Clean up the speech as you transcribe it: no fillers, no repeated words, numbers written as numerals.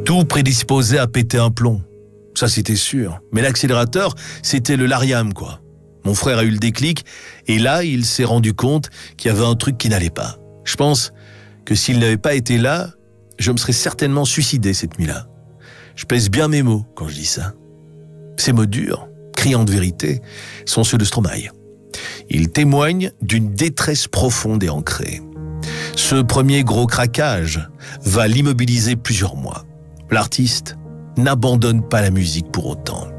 Tout prédisposait à péter un plomb. Ça, c'était sûr. Mais l'accélérateur, c'était le Lariam, quoi. Mon frère a eu le déclic, et là, il s'est rendu compte qu'il y avait un truc qui n'allait pas. Je pense que s'il n'avait pas été là, je me serais certainement suicidé cette nuit-là. Je pèse bien mes mots quand je dis ça. Ces mots durs, criants de vérité, sont ceux de Stromae. Ils témoignent d'une détresse profonde et ancrée. Ce premier gros craquage va l'immobiliser plusieurs mois. L'artiste n'abandonne pas la musique pour autant.